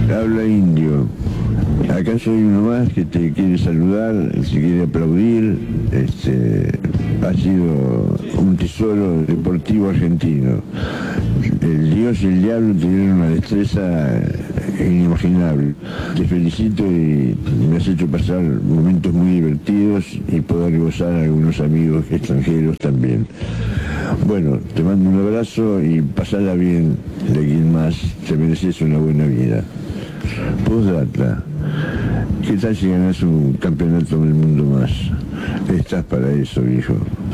Habla indio. Acá soy uno más que te quiere saludar, te quiere aplaudir. Ha sido un tesoro deportivo argentino. El Dios y el diablo tuvieron una destreza inimaginable. Te felicito y me has hecho pasar momentos muy divertidos y poder gozar a algunos amigos extranjeros también. Bueno, te mando un abrazo y pasala bien de aquí en más. Te mereces una buena vida. Postdata. ¿Qué tal si ganas un campeonato del mundo más? Estás para eso, viejo.